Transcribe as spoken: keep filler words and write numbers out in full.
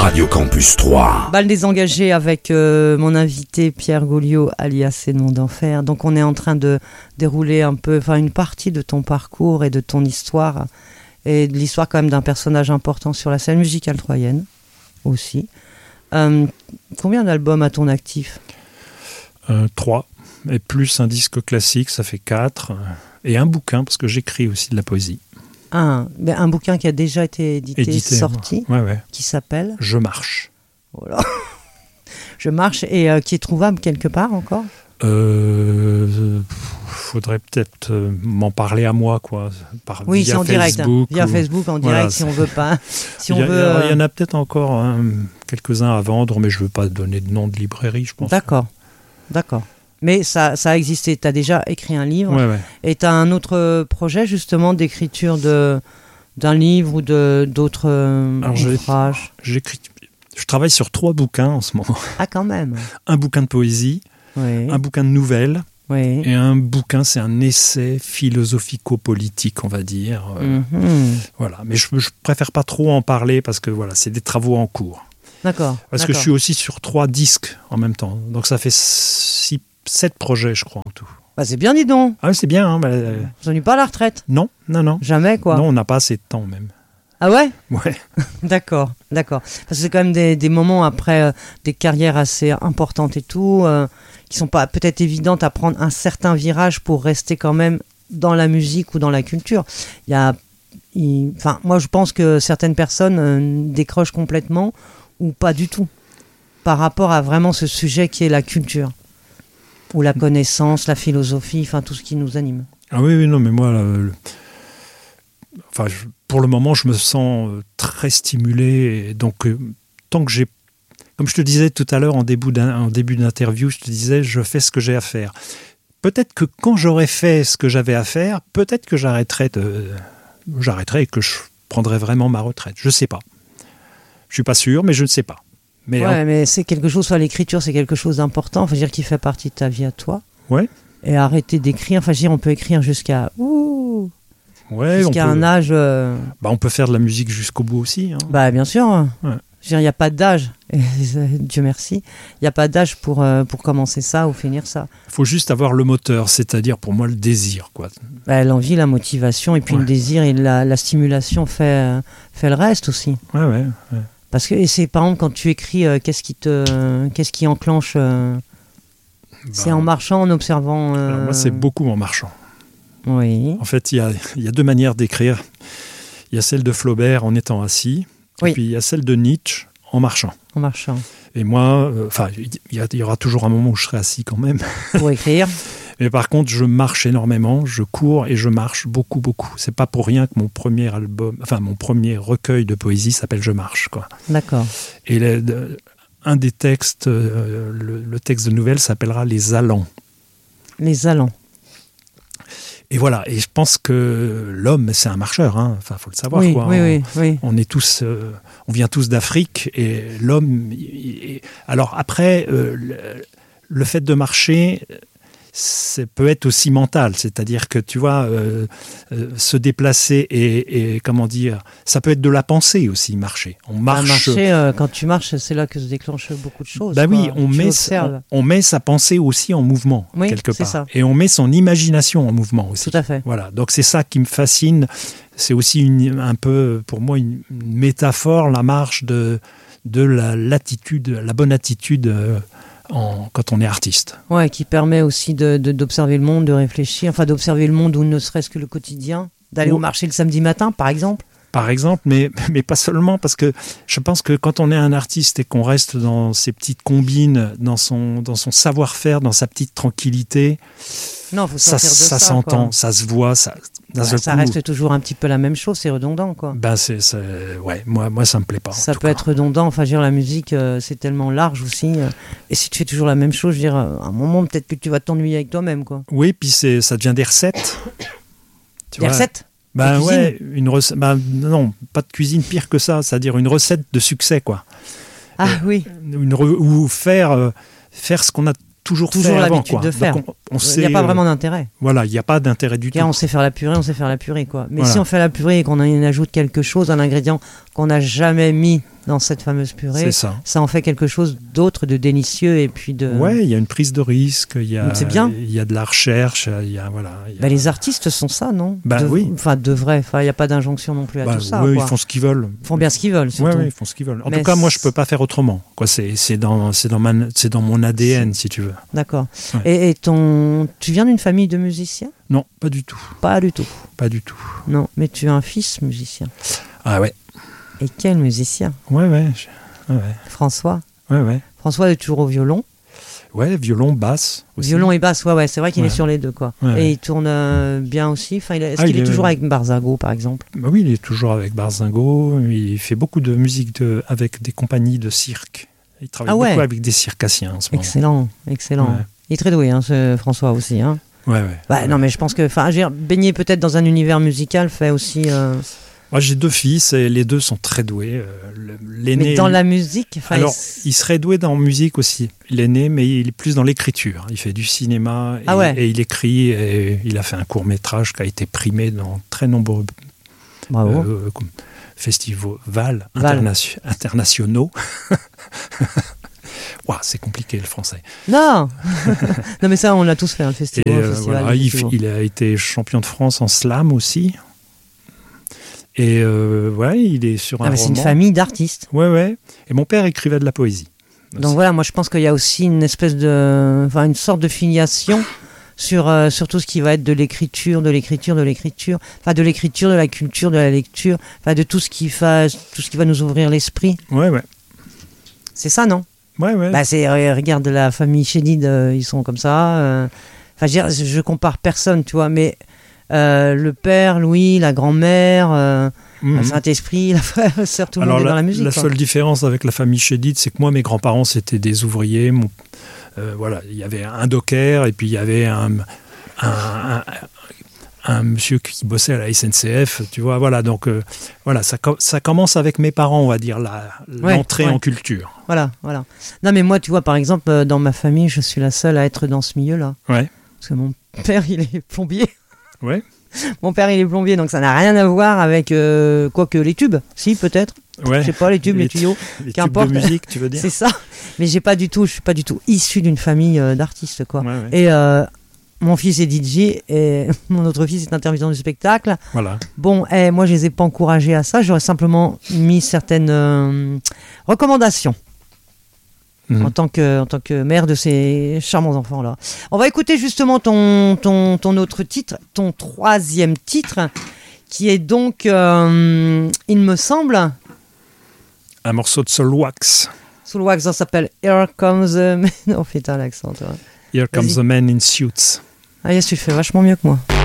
Radio Campus trois. Bal désengagé avec euh, mon invité Pierre Gauliot, alias Edmond d'Enfer. Donc on est en train de dérouler un peu, enfin une partie de ton parcours et de ton histoire, et de l'histoire quand même d'un personnage important sur la scène musicale troyenne aussi. Euh, combien d'albums à ton actif ? euh, Trois, et plus un disque classique, ça fait quatre, et un bouquin, parce que j'écris aussi de la poésie. Un, ben un bouquin qui a déjà été édité, Édité, sorti, ouais, ouais. qui s'appelle Je marche. Voilà. Je marche, et euh, qui est trouvable quelque part encore ? Euh, faudrait peut-être euh, m'en parler à moi, quoi. Par, oui, via c'est en direct. Facebook, hein. Via ou... Facebook, en voilà, direct, si on veut pas. Si on il, y a, veut, euh... il y en euh... a peut-être encore hein, quelques-uns à vendre, mais je ne veux pas donner de nom de librairie, je pense. D'accord, d'accord. Mais ça, ça a existé. Tu as déjà écrit un livre. Ouais, ouais. Et tu as un autre projet, justement, d'écriture de, d'un livre ou de, d'autres euh, Alors, ouvrages. J'écris, je travaille sur trois bouquins en ce moment. Ah, quand même. Un bouquin de poésie, oui. un bouquin de nouvelles, oui. et un bouquin, c'est un essai philosophico-politique, on va dire. Mm-hmm. Voilà. Mais je ne préfère pas trop en parler parce que voilà, c'est des travaux en cours. D'accord. Parce d'accord. que je suis aussi sur trois disques en même temps. Donc ça fait six, sept projets, je crois, en tout. Bah, c'est bien, dis donc. Ah, c'est bien. Hein, bah, vous n'en pas à la retraite ? Non, non, non. Jamais, quoi. Non, on n'a pas assez de temps, même. Ah ouais ? Ouais. D'accord, d'accord. Parce que c'est quand même des, des moments après euh, des carrières assez importantes et tout, euh, qui sont pas peut-être évidentes à prendre un certain virage pour rester quand même dans la musique ou dans la culture. Il y a, il, enfin, moi je pense que certaines personnes euh, décrochent complètement ou pas du tout par rapport à vraiment ce sujet qui est la culture ou la connaissance, la philosophie, enfin tout ce qui nous anime. Ah oui, oui, non, mais moi, le, le, enfin, je, pour le moment, je me sens très stimulé. Et donc, euh, tant que j'ai, comme je te disais tout à l'heure en début, en début d'interview, je te disais, je fais ce que j'ai à faire. Peut-être que quand j'aurai fait ce que j'avais à faire, peut-être que j'arrêterai, de, j'arrêterai et que je prendrai vraiment ma retraite. Je ne sais pas. Je ne suis pas sûr, mais je ne sais pas. Mais, ouais, en... mais c'est quelque chose, soit l'écriture, c'est quelque chose d'important, faut dire qui fait partie de ta vie à toi. Ouais. Et arrêter d'écrire, enfin, je veux dire, on peut écrire jusqu'à ouh, ouais, jusqu'à on peut... un âge. Euh... Bah, on peut faire de la musique jusqu'au bout aussi. Hein. Bah, bien sûr. Ouais. Je veux dire, il n'y a pas d'âge. Et, Dieu merci. Il n'y a pas d'âge pour euh, pour commencer ça ou finir ça. Il faut juste avoir le moteur, c'est-à-dire pour moi le désir, quoi. Bah, l'envie, la motivation, et puis ouais. le désir et la, la stimulation fait fait le reste aussi. Ouais, ouais. ouais. Parce que et c'est par exemple quand tu écris, euh, qu'est-ce qui te, qu'est-ce qui enclenche euh, bah, c'est en marchant, en observant. Euh... Alors moi, c'est beaucoup en marchant. Oui. En fait, il y a, il y a deux manières d'écrire. Il y a celle de Flaubert en étant assis, oui. et puis il y a celle de Nietzsche en marchant. En marchant. Et moi, enfin, euh, il y, y aura toujours un moment où je serai assis quand même. Pour écrire. Mais par contre, je marche énormément, je cours et je marche beaucoup, beaucoup. C'est pas pour rien que mon premier album, enfin mon premier recueil de poésie s'appelle Je marche, quoi. D'accord. Et le, de, un des textes, euh, le, le texte de nouvelle s'appellera Les Allants. Les Allants. Et voilà. Et je pense que l'homme, c'est un marcheur. Hein. Enfin, faut le savoir, oui, quoi. Oui, on, oui, oui. On est tous, euh, on vient tous d'Afrique et l'homme. Il, alors après, euh, le, le fait de marcher. Ça peut être aussi mental, c'est-à-dire que tu vois, euh, euh, se déplacer et, et comment dire, ça peut être de la pensée aussi, marcher. On marche. Marcher, euh, quand tu marches, c'est là que se déclenchent beaucoup de choses. Bah oui, on tu met, observes. on, on met sa pensée aussi en mouvement, oui, quelque part. Ça. Et on met son imagination en mouvement aussi. Tout à fait. Voilà, donc c'est ça qui me fascine. C'est aussi une, un peu, pour moi, une, une métaphore, la marche de, de la, l'attitude, la bonne attitude. Euh, En, quand on est artiste. Ouais, qui permet aussi de, de, d'observer le monde, de réfléchir, enfin d'observer le monde ou ne serait-ce que le quotidien, d'aller ou, au marché le samedi matin, par exemple. Par exemple, mais, mais pas seulement, parce que je pense que quand on est un artiste et qu'on reste dans ses petites combines, dans son, dans son savoir-faire, dans sa petite tranquillité, non, faut ça, de ça, ça quoi. s'entend, ça se voit, ça, bah, ça coup, reste toujours un petit peu la même chose, c'est redondant, quoi. Ben c'est, c'est, ouais, moi, moi, ça me plaît pas. Ça peut cas. être redondant, enfin, je veux dire, la musique, euh, c'est tellement large aussi, euh, et si tu fais toujours la même chose, je veux dire, à un moment, peut-être que tu vas t'ennuyer avec toi-même, quoi. Oui, puis c'est, ça devient des recettes. Tu des vois, recettes Ben ouais, une recette, ben non, pas de cuisine, pire que ça, c'est-à-dire une recette de succès, quoi. Ah euh, oui. Une re, ou faire, euh, faire ce qu'on a toujours, toujours fait avant, l'habitude quoi. de faire. Donc on, on il sait, n'y a pas euh, vraiment d'intérêt. Voilà, il n'y a pas d'intérêt du Car tout. on sait faire la purée, on sait faire la purée, quoi. Mais voilà. si on fait la purée et qu'on en ajoute quelque chose, un ingrédient qu'on n'a jamais mis dans cette fameuse purée, c'est ça. ça en fait quelque chose d'autre, de délicieux et puis de... Ouais, il y a une prise de risque, il y a, c'est bien. Il y a de la recherche, il y a, voilà. Il y a... Bah, les artistes sont ça, non? Bah de... oui. Enfin, de vrai, enfin, il n'y a pas d'injonction non plus à bah, tout ça. Oui, quoi. ils font ce qu'ils veulent. Ils font bien ce qu'ils veulent, surtout. Oui, ouais, ils font ce qu'ils veulent. En Mais tout cas, moi, je ne peux pas faire autrement. Quoi, c'est, c'est, dans, c'est, dans ma, c'est dans mon A D N, si tu veux. D'accord. Ouais. Et, et ton... tu viens d'une famille de musiciens? Non, pas du tout. Pas du tout. Pas du tout. Non, mais tu as un fils musicien. Ah ouais. Et quel musicien? Ouais, ouais. Je... Ouais, ouais. François. Ouais, ouais. François est toujours au violon. Ouais, violon, basse aussi. Violon et basse, ouais, ouais. C'est vrai qu'il ouais. est sur les deux, quoi. Ouais, et ouais. il tourne euh, bien aussi. Enfin, il est... Est-ce ah, qu'il il est, est toujours euh... avec Barzago, par exemple? Bah oui, il est toujours avec Barzingo. Il fait beaucoup de musique de... avec des compagnies de cirque. Il travaille ah ouais. beaucoup avec des circassiens en ce moment. Excellent, excellent. Ouais. Il est très doué, hein, ce François aussi. Hein. Ouais, ouais. Bah, ouais. Non, mais je pense que, enfin, baigner peut-être dans un univers musical fait aussi. Euh... Moi, j'ai deux fils et les deux sont très doués. L'aîné, mais dans la musique, alors il... il serait doué dans la musique aussi. L'aîné, mais il est plus dans l'écriture. Il fait du cinéma et, ah ouais. et il écrit. Et il a fait un court métrage qui a été primé dans très nombreux euh, festivals internation... internationaux. Wow, c'est compliqué le français. Non, non mais ça on l'a tous fait, le festival. Et, le euh, festival voilà, il, il a été champion de France en slam aussi. Et euh, ouais, il est sur un ah bah roman. C'est une famille d'artistes. Ouais, ouais. Et mon père écrivait de la poésie. Donc aussi. Voilà, moi je pense qu'il y a aussi une espèce de, enfin une sorte de filiation sur euh, sur tout ce qui va être de l'écriture, de l'écriture, de l'écriture, enfin de l'écriture, de la culture, de la lecture, enfin de tout ce qui va, tout ce qui va nous ouvrir l'esprit. Ouais, ouais. C'est ça, non? Ouais, ouais. Bah c'est, regarde la famille Chédid, euh, ils sont comme ça. Euh, enfin, je, veux dire, je compare personne, tu vois, mais. Euh, le père, Louis, la grand-mère, euh, mmh. le Saint-Esprit, la frère, la sœur, tout le monde est dans la musique. La quoi. seule différence avec la famille Chédid, c'est que moi, mes grands-parents, c'était des ouvriers. Mon, euh, voilà, il y avait un docker et puis il y avait un, un, un, un monsieur qui bossait à la S N C F, tu vois. Voilà, donc euh, voilà, ça, ça commence avec mes parents, on va dire, la, ouais, l'entrée ouais. en culture. Voilà, voilà. Non, mais moi, tu vois, par exemple, dans ma famille, je suis la seule à être dans ce milieu-là. Ouais. Parce que mon père, il est plombier. Ouais. Mon père, il est plombier, donc ça n'a rien à voir avec euh, quoi que les tubes. Si, peut-être. Ouais. Je sais pas, les tubes, les, les tuyaux. Les qu'importe. tubes de musique, tu veux dire. C'est ça. Mais j'ai pas du tout, je suis pas du tout issu d'une famille euh, d'artistes, quoi. Ouais, ouais. Et euh, mon fils est D J et mon autre fils est intermittent du spectacle. Voilà. Bon, eh, moi, je les ai pas encouragés à ça. J'aurais simplement mis certaines euh, recommandations. Mmh. En tant que, en tant que mère de ces charmants enfants-là. On va écouter justement ton, ton, ton autre titre, ton troisième titre, qui est donc, euh, il me semble... Un morceau de Soul Wax. Soul Wax, ça s'appelle Here Comes the... Non, putain, l'accent, toi. Here Comes the Man in Suits. Ah yes, tu le fais vachement mieux que moi.